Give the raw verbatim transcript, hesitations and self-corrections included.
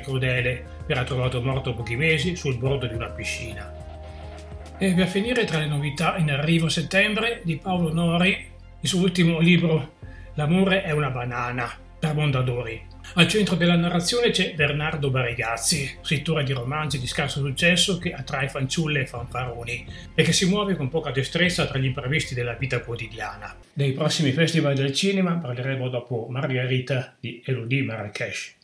crudele, verrà trovato morto pochi mesi sul bordo di una piscina. E per finire, tra le novità in arrivo a settembre, di Paolo Nori, il suo ultimo libro L'amore è una banana, per Mondadori. Al centro della narrazione c'è Bernardo Barigazzi, scrittore di romanzi di scarso successo che attrae fanciulle e fanfaroni e che si muove con poca destrezza tra gli imprevisti della vita quotidiana. Dei prossimi festival del cinema parleremo dopo Margherita di Elodie Marrakesh.